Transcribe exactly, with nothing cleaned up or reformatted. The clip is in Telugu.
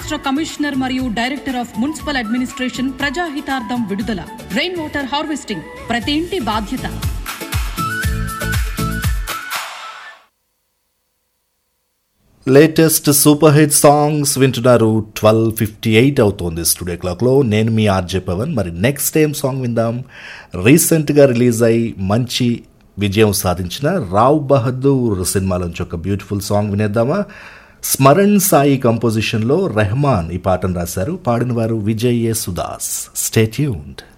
రాష్ట్ర కమిషనర్ మరియు డైరెక్టర్ ఆఫ్ మున్సిపల్ అడ్మినిస్ట్రేషన్ ప్రజాహితార్థం విడుదల. రెయిన్ వాటర్ హార్వెస్టింగ్ ప్రతి ఇంటి బాధ్యత. లేటెస్ట్ సూపర్ హిట్ సాంగ్స్ వింటున్నారు. ట్వెల్వ్ ఫిఫ్టీ ఎయిట్ అవుతోంది స్టూడియో క్లాక్లో. నేను మీ ఆర్జే పవన్. మరి నెక్స్ట్ టైం సాంగ్ విందాం. రీసెంట్గా రిలీజ్ అయి మంచి విజయం సాధించిన రావ్ బహదూర్ సినిమాలోంచి ఒక బ్యూటిఫుల్ సాంగ్ వినేద్దామా? స్మరణ్ సాయి కంపోజిషన్లో రెహమాన్ ఈ పాటను రాశారు. పాడిన వారు విజయ్ ఏ సుదాస్. Stay tuned.